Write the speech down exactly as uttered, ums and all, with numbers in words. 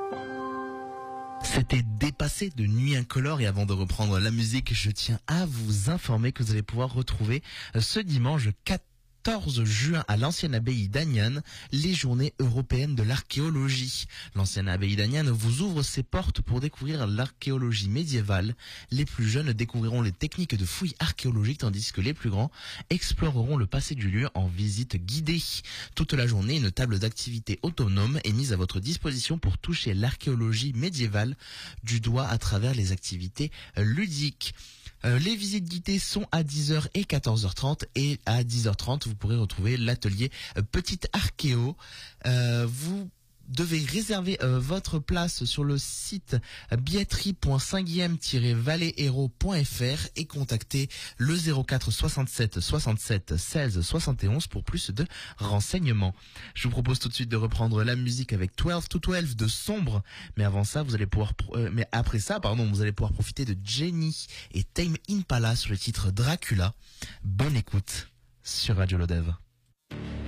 C'était Dépassé de Nuit Incolore, et avant de reprendre la musique, je tiens à vous informer que vous allez pouvoir retrouver ce dimanche quatorze juin à l'ancienne abbaye d'Agnan les journées européennes de l'archéologie. L'ancienne abbaye d'Agnan vous ouvre ses portes pour découvrir l'archéologie médiévale. Les plus jeunes découvriront les techniques de fouilles archéologiques, tandis que les plus grands exploreront le passé du lieu en visite guidée. Toute la journée, une table d'activités autonome est mise à votre disposition pour toucher l'archéologie médiévale du doigt à travers les activités ludiques. Euh, les visites guidées sont à dix heures et quatorze heures trente, et à dix heures trente vous pourrez retrouver l'atelier euh, Petite Archéo. Euh, vous devez réserver euh, votre place sur le site billetterie point saint guillaume tiret valais héros point f r et contacter le zéro quatre soixante-sept soixante-sept seize soixante et onze pour plus de renseignements. Je vous propose tout de suite de reprendre la musique avec douze to douze de Sombre, mais avant ça, vous allez pouvoir, euh, mais après ça, pardon, vous allez pouvoir profiter de Jenny et Tame Impala sur le titre Dracula. Bonne écoute sur Radio Lodève.